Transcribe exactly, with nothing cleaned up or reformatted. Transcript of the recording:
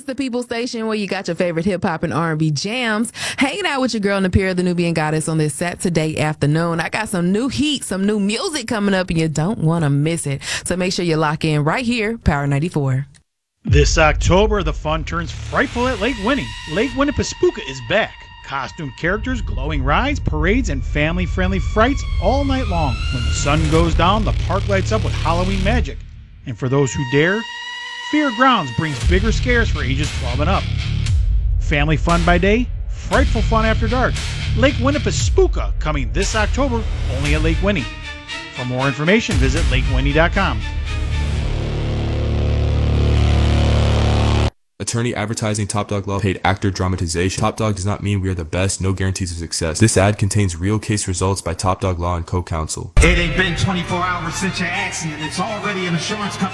the People Station, where you got your favorite hip hop and R and B jams. Hanging out with your girl Napira, the Nubian Goddess, on this Saturday afternoon. I got some new heat, some new music coming up, and you don't want to miss it. So make sure you lock in right here, Power ninety-four. This October, the fun turns frightful at Lake Winnie. Lake Winnipesaukee is back. Costumed characters, glowing rides, parades, and family-friendly frights all night long. When the sun goes down, the park lights up with Halloween magic. And for those who dare, Fear Grounds brings bigger scares for ages twelve and up. Family fun by day, frightful fun after dark. Lake Winnipesaukee coming this October only at Lake Winnie. For more information, visit lake winnie dot com. Attorney advertising Top Dog Law paid actor dramatization. Top Dog does not mean we are the best, no guarantees of success. This ad contains real case results by Top Dog Law and co-counsel. It ain't been twenty-four hours since your accident. It's already an insurance company.